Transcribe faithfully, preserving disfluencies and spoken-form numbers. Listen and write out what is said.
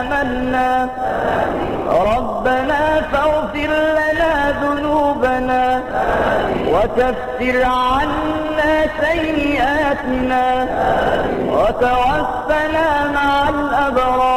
آمنا ربنا فاغفر لنا ذنوبنا وكفر عنا سيئاتنا وتوفنا مع الأبرار.